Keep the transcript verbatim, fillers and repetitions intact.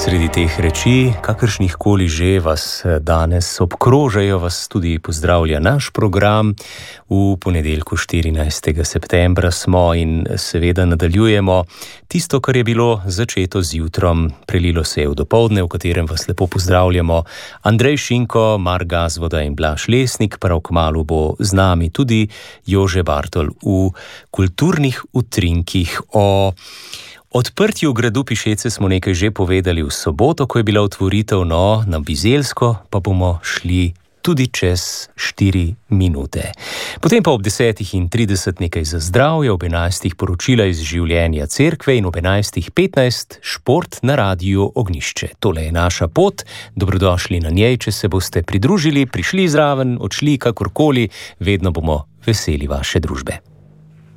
Sredi teh reči, kakršnih koli že vas danes obkrožajo, vas tudi pozdravlja naš program. V ponedeljku štirinajstega septembra smo in seveda nadaljujemo tisto, kar je bilo začeto z jutrom. Prelilo se je v dopoldne, v katerem vas lepo pozdravljamo. Andrej Šinko, Mark Gazvoda in Blaž Lesnik, prav kmalu bo z nami tudi Jože Bartol v kulturnih utrinkih. O odprtju gradu Pišece smo nekaj že povedali v soboto, ko je bila otvoritev, no, na Bizeljsko pa bomo šli tudi čez štiri minute. Potem pa ob desetih in trideset nekaj za zdravje, ob enajstih poročila iz življenja cerkve in ob enajstih petnajst šport na radiju Ognjišče. Tole je naša pot, dobrodošli na njej, če se boste pridružili, prišli zraven, odšli kakorkoli, vedno bomo veseli vaše družbe.